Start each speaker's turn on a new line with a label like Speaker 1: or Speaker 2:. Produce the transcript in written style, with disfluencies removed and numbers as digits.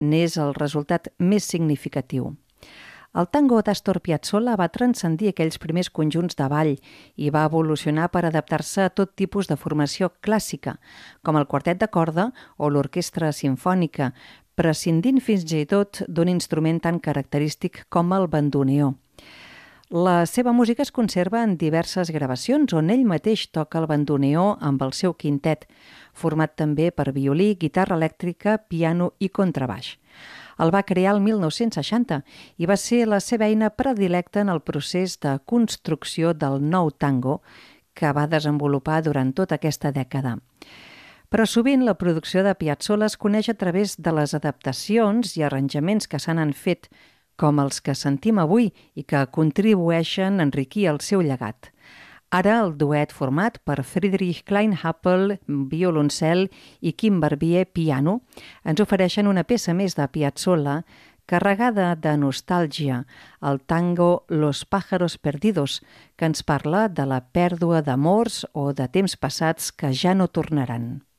Speaker 1: n'és el resultat més significatiu. El tango d'Astor Piazzolla va transcendir aquells primers conjunts de ball i va evolucionar per adaptar-se a tot tipus de formació clàssica, com el quartet de corda o l'orquestra simfònica, prescindint fins i tot d'un instrument tan característic com el bandoneó. La seva música es conserva en diverses gravacions on ell mateix toca el bandoneó amb el seu quintet, format també per violí, guitarra elèctrica, piano i contrabaix. El va crear el 1960 i va ser la seva eina predilecta en el procés de construcció del nou tango que va desenvolupar durant tota aquesta dècada. Però sovint la producció de Piazzolla es coneix a través de les adaptacions i arranjaments que se n'han fet, com els que sentim avui i que contribueixen a enriquir el seu llegat. Ara el duet format per Friedrich Kleinhapple, violoncel, i Kim Barbier, piano, ens ofereixen una peça més de Piazzolla carregada de nostàlgia, el tango Los pájaros perdidos, que ens parla de la pèrdua d'amors o de temps passats que ja no tornaran.